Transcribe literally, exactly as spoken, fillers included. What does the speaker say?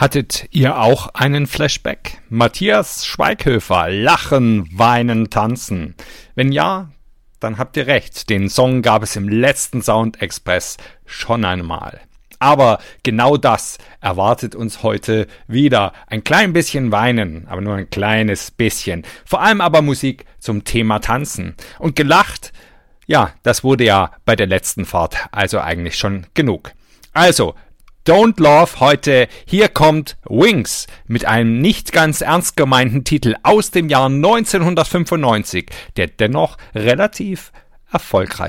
Hattet ihr auch einen Flashback? Matthias Schweighöfer, Lachen, Weinen, Tanzen. Wenn ja, dann habt ihr recht. Den Song gab es im letzten Sound Express schon einmal. Aber genau das erwartet uns heute wieder. Ein klein bisschen Weinen, aber nur ein kleines bisschen. Vor allem aber Musik zum Thema Tanzen. Und gelacht, ja, das wurde ja bei der letzten Fahrt also eigentlich schon genug. Also, Don't Love heute, hier kommt Wings mit einem nicht ganz ernst gemeinten Titel aus dem Jahr neunzehnhundertfünfundneunzig, der dennoch relativ erfolgreich